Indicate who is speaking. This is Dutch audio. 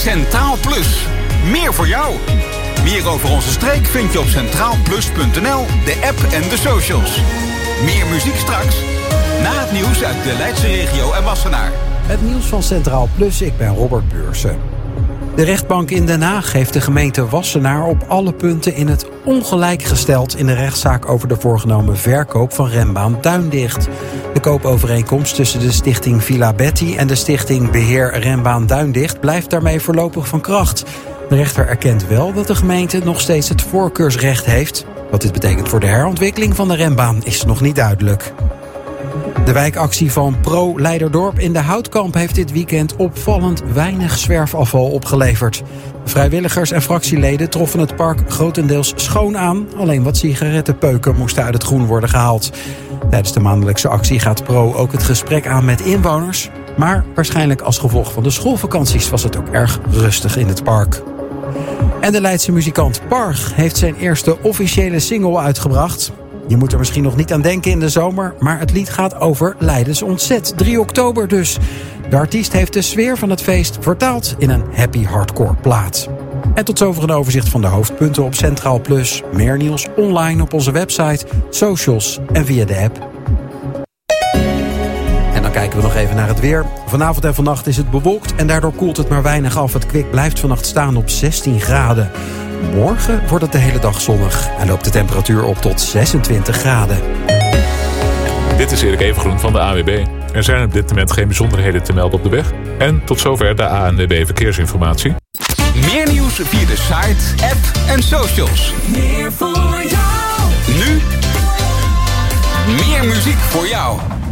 Speaker 1: Centraal Plus. Meer voor jou. Meer over onze streek vind je op centraalplus.nl, de app en de socials. Meer muziek straks. Na het nieuws uit de Leidse regio en Wassenaar.
Speaker 2: Het nieuws van Centraal Plus, ik ben Robert Beursen. De rechtbank in Den Haag heeft de gemeente Wassenaar op alle punten in het ongelijk gesteld in de rechtszaak over de voorgenomen verkoop van renbaan Duindicht. De koopovereenkomst tussen de stichting Villa Betty en de stichting Beheer Renbaan Duindicht blijft daarmee voorlopig van kracht. De rechter erkent wel dat de gemeente nog steeds het voorkeursrecht heeft. Wat dit betekent voor de herontwikkeling van de renbaan is nog niet duidelijk. De wijkactie van Pro Leiderdorp in de Houtkamp heeft dit weekend opvallend weinig zwerfafval opgeleverd. Vrijwilligers en fractieleden troffen het park grotendeels schoon aan. Alleen wat sigarettenpeuken moesten uit het groen worden gehaald. Tijdens de maandelijkse actie gaat Pro ook het gesprek aan met inwoners. Maar waarschijnlijk als gevolg van de schoolvakanties was het ook erg rustig in het park. En de Leidse muzikant Parg heeft zijn eerste officiële single uitgebracht. Je moet er misschien nog niet aan denken in de zomer, maar het lied gaat over Leidens ontzet. 3 oktober dus. De artiest heeft de sfeer van het feest vertaald in een happy hardcore plaat. En tot zover een overzicht van de hoofdpunten op Centraal Plus. Meer nieuws online op onze website, socials en via de app. En dan kijken we nog even naar het weer. Vanavond en vannacht is het bewolkt en daardoor koelt het maar weinig af. Het kwik blijft vannacht staan op 16 graden. Morgen wordt het de hele dag zonnig en loopt de temperatuur op tot 26 graden.
Speaker 3: Dit is Erik Evengroen van de ANWB. Er zijn op dit moment geen bijzonderheden te melden op de weg. En tot zover de ANWB Verkeersinformatie.
Speaker 1: Meer nieuws via de site, app en socials.
Speaker 4: Meer voor jou.
Speaker 1: Nu, meer muziek voor jou.